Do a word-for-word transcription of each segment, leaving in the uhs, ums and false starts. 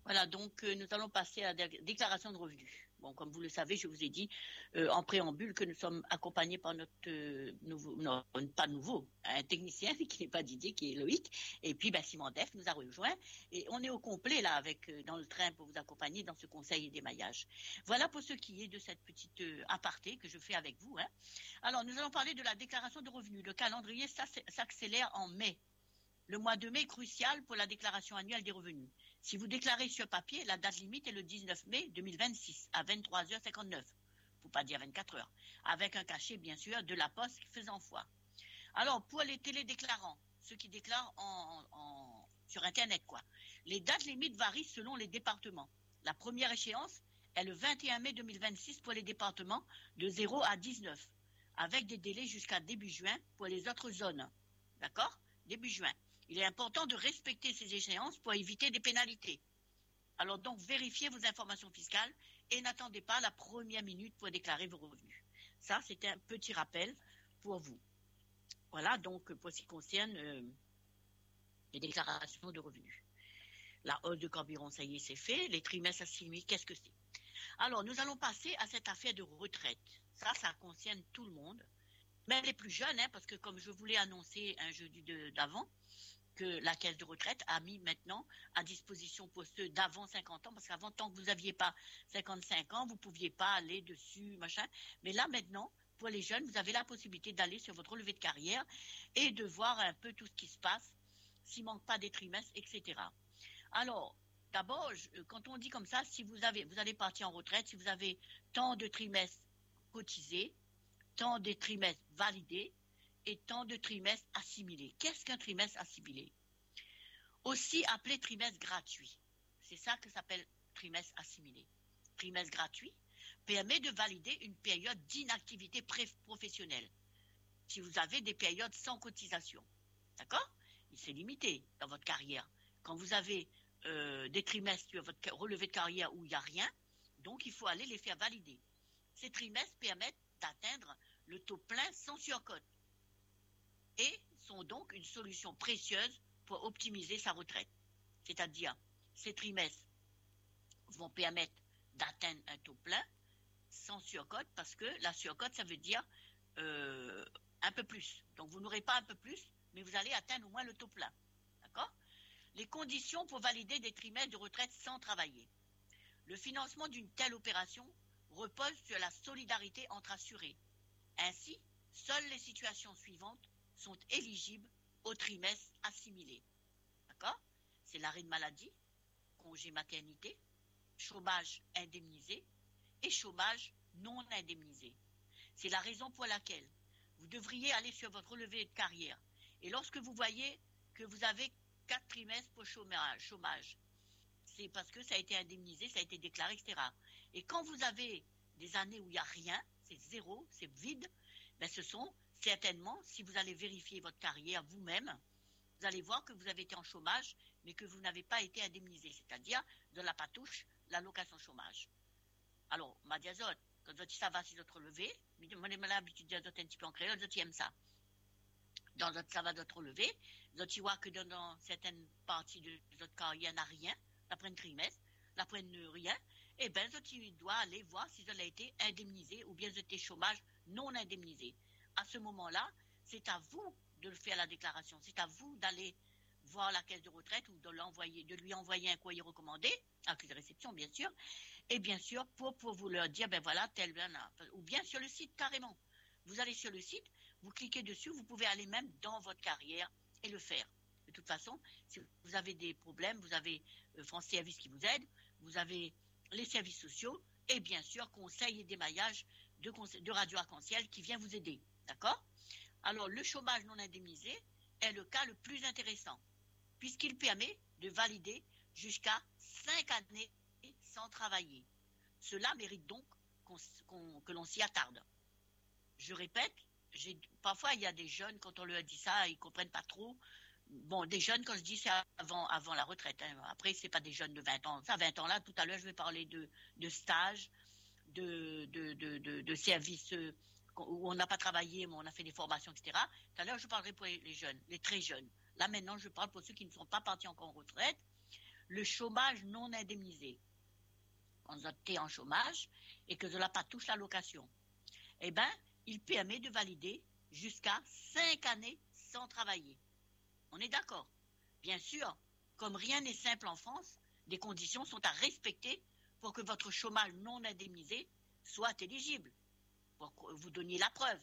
Voilà, donc euh, nous allons passer à la dé- déclaration de revenus. Bon, comme vous le savez, je vous ai dit euh, en préambule que nous sommes accompagnés par notre euh, nouveau, non, pas nouveau, un technicien qui n'est pas Didier, qui est Loïc, et puis ben, Simon Def nous a rejoint, et on est au complet là avec euh, dans le train pour vous accompagner dans ce conseil d'émaillage. Voilà pour ce qui est de cette petite euh, aparté que je fais avec vous. Hein. Alors, nous allons parler de la déclaration de revenus. Le calendrier s'accélère en mai. Le mois de mai est crucial pour la déclaration annuelle des revenus. Si vous déclarez sur papier, la date limite est le dix-neuf mai deux mille vingt-six à vingt-trois heures cinquante-neuf, pour pas dire vingt-quatre heures, avec un cachet bien sûr de la poste faisant foi. Alors pour les télédéclarants, ceux qui déclarent en, en, sur Internet quoi, les dates limites varient selon les départements. La première échéance est le vingt et un mai deux mille vingt-six pour les départements de zéro à dix-neuf, avec des délais jusqu'à début juin pour les autres zones. D'accord ? Début juin. Il est important de respecter ces échéances pour éviter des pénalités. Alors donc, vérifiez vos informations fiscales et n'attendez pas la première minute pour déclarer vos revenus. Ça, c'était un petit rappel pour vous. Voilà, donc, pour ce qui concerne euh, les déclarations de revenus. La hausse de carburant, ça y est, c'est fait. Les trimestres assimilés, qu'est-ce que c'est ? Alors, nous allons passer à cette affaire de retraite. Ça, ça concerne tout le monde. Même les plus jeunes, hein, parce que comme je vous l'ai annoncé un jeudi de, d'avant, que la caisse de retraite a mis maintenant à disposition pour ceux d'avant cinquante ans, parce qu'avant, tant que vous n'aviez pas cinquante-cinq ans, vous ne pouviez pas aller dessus, machin. Mais là, maintenant, pour les jeunes, vous avez la possibilité d'aller sur votre relevé de carrière et de voir un peu tout ce qui se passe, s'il ne manque pas des trimestres, et cetera. Alors, d'abord, je, quand on dit comme ça, si vous avez, vous allez partir en retraite, si vous avez tant de trimestres cotisés, tant de trimestres validés, et tant de trimestres assimilés. Qu'est-ce qu'un trimestre assimilé ? Aussi appelé trimestre gratuit. C'est ça que s'appelle trimestre assimilé. Trimestre gratuit permet de valider une période d'inactivité professionnelle. Si vous avez des périodes sans cotisation. D'accord ? C'est limité dans votre carrière. Quand vous avez euh, des trimestres sur votre relevé de carrière où il n'y a rien, donc il faut aller les faire valider. Ces trimestres permettent d'atteindre le taux plein sans surcote et sont donc une solution précieuse pour optimiser sa retraite. C'est-à-dire, ces trimestres vont permettre d'atteindre un taux plein sans surcote, parce que la surcote, ça veut dire euh, un peu plus. Donc, vous n'aurez pas un peu plus, mais vous allez atteindre au moins le taux plein. D'accord ? Les conditions pour valider des trimestres de retraite sans travailler. Le financement d'une telle opération repose sur la solidarité entre assurés. Ainsi, seules les situations suivantes sont éligibles au trimestre assimilé. D'accord ? C'est l'arrêt de maladie, congé maternité, chômage indemnisé et chômage non indemnisé. C'est la raison pour laquelle vous devriez aller sur votre relevé de carrière. Et lorsque vous voyez que vous avez quatre trimestres pour chômage, chômage, c'est parce que ça a été indemnisé, ça a été déclaré, et cetera. Et quand vous avez des années où il n'y a rien, c'est zéro, c'est vide, ben ce sont certainement, si vous allez vérifier votre carrière vous-même, vous allez voir que vous avez été en chômage, mais que vous n'avez pas été indemnisé, c'est-à-dire de la patouche, l'allocation chômage. Alors, ma diazote, quand ça va sur votre relevé, moi j'ai l'habitude de dire un petit peu en créole, d'autres aiment ça. Dans notre ça va d'autres relevé, d'autres voient que dans, dans certaines parties de votre carrière, il n'y a rien, après un trimestre, après rien, et bien, ils doivent aller voir si vous avez été indemnisé ou bien vous êtes chômage non indemnisé. À ce moment-là, c'est à vous de le faire la déclaration. C'est à vous d'aller voir la caisse de retraite ou de, l'envoyer, de lui envoyer un courrier recommandé, accusé de réception bien sûr, et bien sûr pour, pour vous leur dire, ben voilà, tel, ben, ou bien sur le site carrément. Vous allez sur le site, vous cliquez dessus, vous pouvez aller même dans votre carrière et le faire. De toute façon, si vous avez des problèmes, vous avez euh, France Service qui vous aide, vous avez les services sociaux et bien sûr conseil et démaillage de, de Radio Arc-en-Ciel qui vient vous aider. D'accord ? Alors, le chômage non indemnisé est le cas le plus intéressant, puisqu'il permet de valider jusqu'à cinq années sans travailler. Cela mérite donc qu'on, qu'on, que l'on s'y attarde. Je répète, j'ai, parfois il y a des jeunes, quand on leur dit ça, ils ne comprennent pas trop. Bon, des jeunes, quand je dis c'est avant, avant la retraite. Hein. Après, ce n'est pas des jeunes de vingt ans. Ça, vingt ans là, tout à l'heure, je vais parler de, de stage, de, de, de, de, de services où on n'a pas travaillé, mais on a fait des formations, et cetera. Tout à l'heure, je parlerai pour les jeunes, les très jeunes. Là, maintenant, je parle pour ceux qui ne sont pas partis encore en retraite. le chômage non indemnisé. Quand vous êtes en chômage et que cela pas touche l'allocation, eh bien, il permet de valider jusqu'à cinq années sans travailler. On est d'accord? Bien sûr, comme rien n'est simple en France, des conditions sont à respecter pour que votre chômage non indemnisé soit éligible, pour que vous donniez la preuve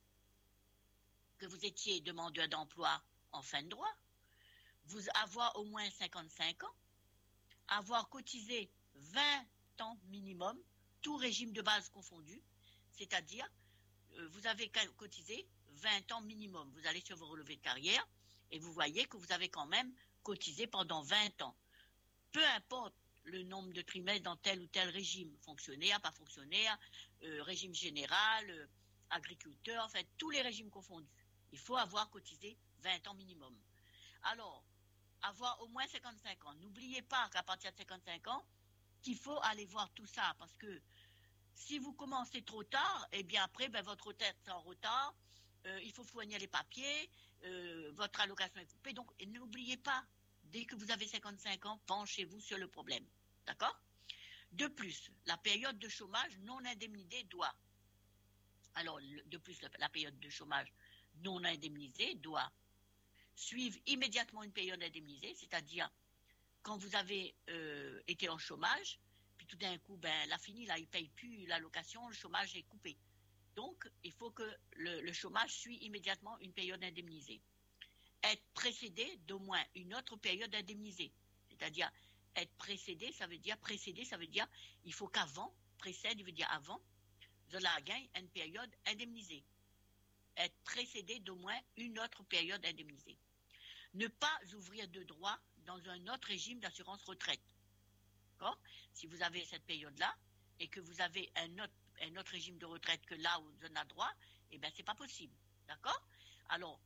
que vous étiez demandeur d'emploi en fin de droit, vous avoir au moins cinquante-cinq ans, avoir cotisé vingt ans minimum, tout régime de base confondu, c'est-à-dire euh, vous avez cotisé vingt ans minimum. Vous allez sur vos relevés de carrière et vous voyez que vous avez quand même cotisé pendant vingt ans. Peu importe le nombre de trimestres dans tel ou tel régime, fonctionnaire, pas fonctionnaire, euh, régime général, euh, agriculteur, en fait, tous les régimes confondus. Il faut avoir cotisé vingt ans minimum. Alors, avoir au moins cinquante-cinq ans. N'oubliez pas qu'à partir de cinquante-cinq ans, qu'il faut aller voir tout ça, parce que si vous commencez trop tard, eh bien après, ben, votre retraite est en retard, euh, il faut fournir les papiers, euh, votre allocation est coupée. Donc, n'oubliez pas, dès que vous avez cinquante-cinq ans, penchez-vous sur le problème. D'accord? De plus, la période de chômage non indemnisée doit, alors de plus, la période de chômage non indemnisée doit suivre immédiatement une période indemnisée, c'est-à-dire quand vous avez euh, été en chômage, puis tout d'un coup, ben, la fini, là, il ne paye plus l'allocation, le chômage est coupé. Donc, il faut que le, le chômage suive immédiatement une période indemnisée. Être précédé d'au moins une autre période indemnisée. C'est-à-dire, être précédé, ça veut dire, précédé, ça veut dire, il faut qu'avant, précède, il veut dire avant, cela gagne une période indemnisée. Être précédé d'au moins une autre période indemnisée. Ne pas ouvrir de droit dans un autre régime d'assurance retraite. D'accord? Si vous avez cette période-là et que vous avez un autre, un autre régime de retraite que là où vous en avez droit, eh bien, c'est pas possible. D'accord? Alors,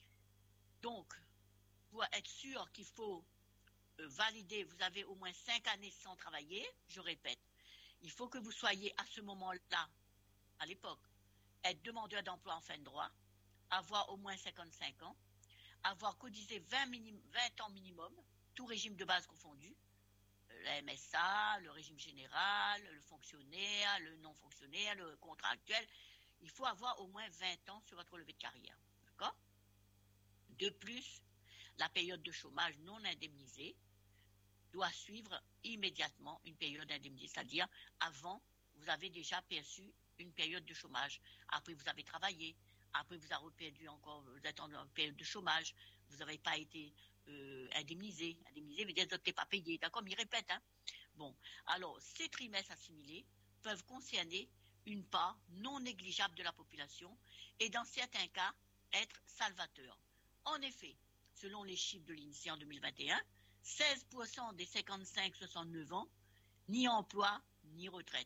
donc, pour être sûr qu'il faut euh, valider, vous avez au moins cinq années sans travailler, je répète, il faut que vous soyez à ce moment-là, à l'époque, être demandeur d'emploi en fin de droit, avoir au moins cinquante-cinq ans, avoir cotisé vingt, minim, vingt ans minimum, tout régime de base confondu, la M S A, le régime général, le fonctionnaire, le non-fonctionnaire, le contractuel. Il faut avoir au moins vingt ans sur votre relevé de carrière. D'accord? De plus, la période de chômage non indemnisée doit suivre immédiatement une période indemnisée, c'est-à-dire avant, vous avez déjà perçu une période de chômage. Après, vous avez travaillé. Après, vous avez perdu encore, vous êtes en période de chômage. Vous n'avez pas été euh, indemnisé. Indemnisé veut dire que vous n'êtes pas payé. D'accord? Mais il répète. Hein? Bon. Alors, ces trimestres assimilés peuvent concerner une part non négligeable de la population et dans certains cas, être salvateurs. En effet, selon les chiffres de l'INSEE en deux mille vingt et un, seize pour cent des cinquante-cinq à soixante-neuf ans, ni emploi, ni retraite.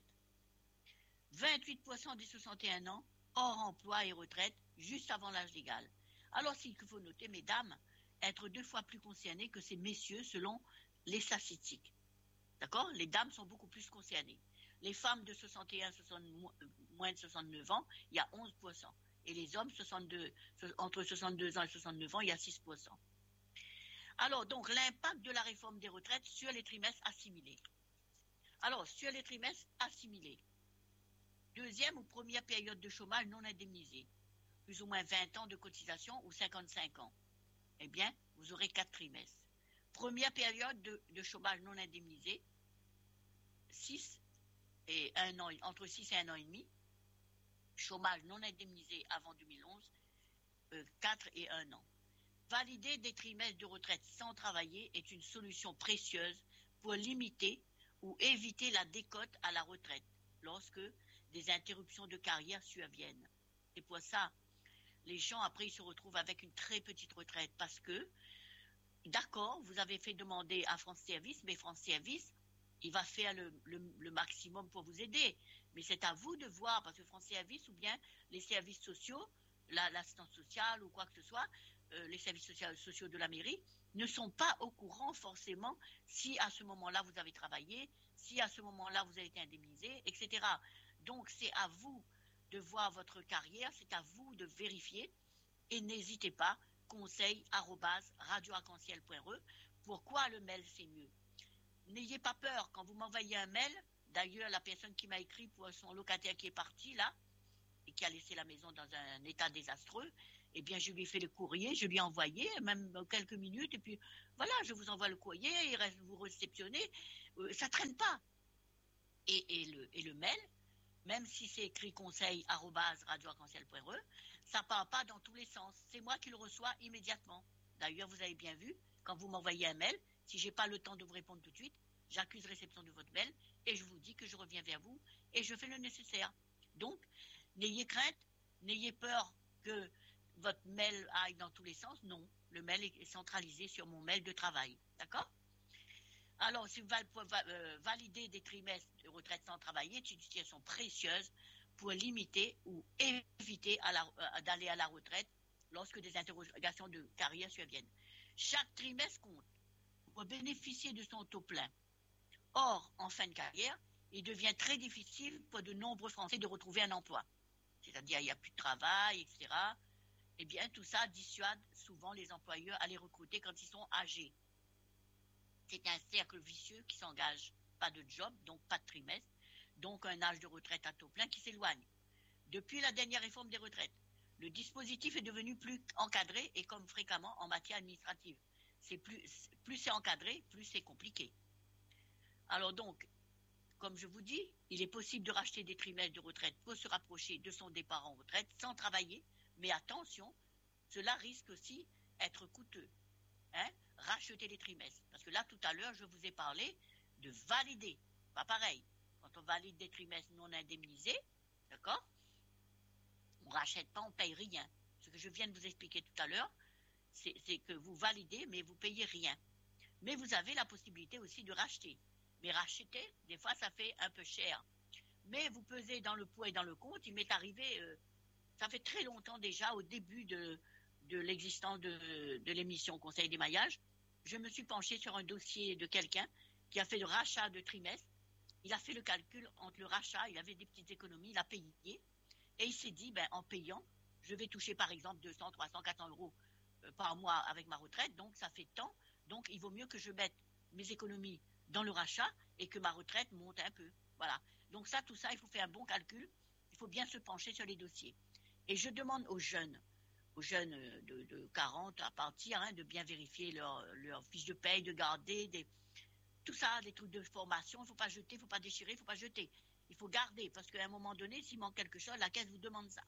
vingt-huit pour cent des soixante et un ans, hors emploi et retraite, juste avant l'âge légal. Alors, s'il faut noter, mesdames, être deux fois plus concernés que ces messieurs selon les statistiques. D'accord? Les dames sont beaucoup plus concernées. Les femmes de soixante et un, soixante, moins de soixante-neuf ans, il y a onze pour cent. Et les hommes, soixante-deux, entre soixante-deux ans et soixante-neuf ans, il y a six pour cent. Alors, donc, l'impact de la réforme des retraites sur les trimestres assimilés. Alors, sur les trimestres assimilés, deuxième ou première période de chômage non indemnisée, plus ou moins vingt ans de cotisation ou cinquante-cinq ans, eh bien, vous aurez quatre trimestres. Première période de, de chômage non indemnisé, six et un an, entre six et un an et demi. Chômage non indemnisé avant deux mille onze, euh, quatre et un an. Valider des trimestres de retraite sans travailler est une solution précieuse pour limiter ou éviter la décote à la retraite lorsque des interruptions de carrière surviennent. C'est pour ça les gens après ils se retrouvent avec une très petite retraite parce que, d'accord, vous avez fait demander à France Service, mais France Service, il va faire le, le, le maximum pour vous aider. Mais c'est à vous de voir, parce que France Service ou bien les services sociaux, la, l'assistance sociale ou quoi que ce soit, euh, les services sociaux, sociaux de la mairie, ne sont pas au courant forcément si à ce moment-là vous avez travaillé, si à ce moment-là vous avez été indemnisé, et cetera. Donc c'est à vous de voir votre carrière, c'est à vous de vérifier et n'hésitez pas, conseil arobase radio arc en ciel point r e. Pourquoi le mail c'est mieux? n'ayez pas peur quand vous m'envoyez un mail. D'ailleurs, la personne qui m'a écrit pour son locataire qui est parti là et qui a laissé la maison dans un état désastreux, eh bien, je lui ai fait le courrier, je lui ai envoyé, même quelques minutes, et puis voilà, je vous envoie le courrier, il reste vous réceptionnez, euh, ça traîne pas. Et, et, le, et le mail, même si c'est écrit conseil arobase radio arc-en-ciel point r e, ça ne part pas dans tous les sens. C'est moi qui le reçois immédiatement. D'ailleurs, vous avez bien vu, quand vous m'envoyez un mail, si je n'ai pas le temps de vous répondre tout de suite, j'accuse réception de votre mail et je vous dis que je reviens vers vous et je fais le nécessaire. Donc, n'ayez crainte, n'ayez peur que votre mail aille dans tous les sens. Non, le mail est centralisé sur mon mail de travail. D'accord ? Alors, si vous validez des trimestres de retraite sans travailler, c'est une situation précieuse pour limiter ou éviter à la, d'aller à la retraite lorsque des interrogations de carrière surviennent. Chaque trimestre compte pour bénéficier de son taux plein. Or, en fin de carrière, il devient très difficile pour de nombreux Français de retrouver un emploi. C'est-à-dire, il n'y a plus de travail, et cetera. Eh bien, tout ça dissuade souvent les employeurs à les recruter quand ils sont âgés. C'est un cercle vicieux qui s'engage. Pas de job, donc pas de trimestre, donc un âge de retraite à taux plein qui s'éloigne. Depuis la dernière réforme des retraites, le dispositif est devenu plus encadré et comme fréquemment en matière administrative. C'est plus, plus c'est encadré, plus c'est compliqué. Alors donc, comme je vous dis, il est possible de racheter des trimestres de retraite pour se rapprocher de son départ en retraite sans travailler, mais attention, cela risque aussi d'être coûteux. Hein, racheter les trimestres. Parce que là, tout à l'heure, je vous ai parlé de valider. Pas pareil. Quand on valide des trimestres non indemnisés, d'accord, on ne rachète pas, on ne paye rien. Ce que je viens de vous expliquer tout à l'heure, c'est, c'est que vous validez, mais vous ne payez rien. Mais vous avez la possibilité aussi de racheter. Mais racheter, des fois, ça fait un peu cher. Mais vous pesez dans le poids et dans le compte. Il m'est arrivé, euh, ça fait très longtemps déjà, au début de... de l'existence de, de l'émission Conseil d'émaillage, je me suis penchée sur un dossier de quelqu'un qui a fait le rachat de trimestre. Il a fait le calcul entre le rachat, il avait des petites économies, il a payé, et il s'est dit, ben, en payant, je vais toucher par exemple deux cents, trois cents, quatre cents euros par mois avec ma retraite, donc ça fait tant, donc il vaut mieux que je mette mes économies dans le rachat et que ma retraite monte un peu. Voilà. Donc ça, tout ça, il faut faire un bon calcul, il faut bien se pencher sur les dossiers. Et je demande aux jeunes, aux jeunes de, de quarante à partir, hein, de bien vérifier leur, leur fiche de paye, de garder des, tout ça, des trucs de formation. Il ne faut pas jeter, il ne faut pas déchirer, il ne faut pas jeter. Il faut garder, parce qu'à un moment donné, s'il manque quelque chose, la caisse vous demande ça.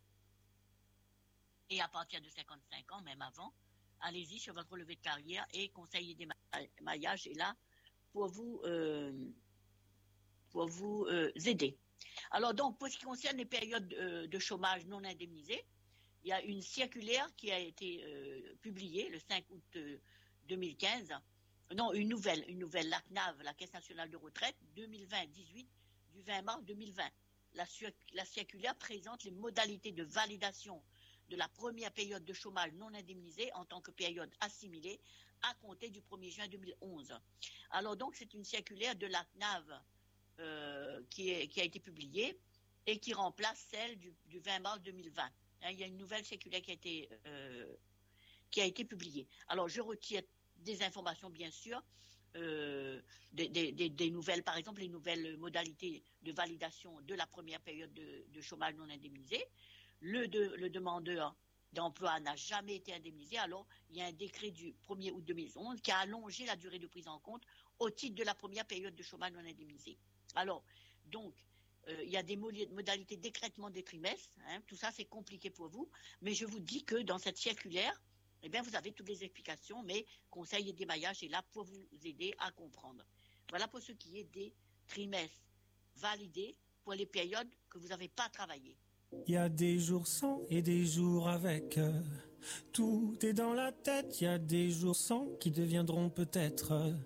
Et à partir de cinquante-cinq ans, même avant, allez-y sur votre relevé de carrière et conseiller des maillages est là pour vous, euh, pour vous euh, aider. Alors donc, pour ce qui concerne les périodes euh, de chômage non indemnisées, il y a une circulaire qui a été euh, publiée le cinq août euh, deux mille quinze. Non, une nouvelle, une nouvelle, la C N A V, la Caisse nationale de retraite, deux mille vingt dix-huit, du vingt mars deux mille vingt. La, la circulaire présente les modalités de validation de la première période de chômage non indemnisée en tant que période assimilée à compter du premier juin deux mille onze. Alors donc, c'est une circulaire de la C N A V euh, qui, est, qui a été publiée et qui remplace celle du, du vingt mars deux mille vingt. Hein, il y a une nouvelle circulaire qui a été, euh, qui a été publiée. Alors, je retire des informations, bien sûr, euh, des, des, des, des nouvelles, par exemple, les nouvelles modalités de validation de la première période de, de chômage non indemnisé. Le, de, le demandeur d'emploi n'a jamais été indemnisé. Alors, il y a un décret du premier août deux mille onze qui a allongé la durée de prise en compte au titre de la première période de chômage non indemnisé. Alors, donc, euh, il y a des modalités d'écrêtement des trimestres. Hein, tout ça, c'est compliqué pour vous. Mais je vous dis que dans cette circulaire, eh bien, vous avez toutes les explications, mais Conseil et d'émaillage est là pour vous aider à comprendre. Voilà pour ce qui est des trimestres validés pour les périodes que vous n'avez pas travaillé. Il y a des jours sans et des jours avec. Tout est dans la tête. Il y a des jours sans qui deviendront peut-être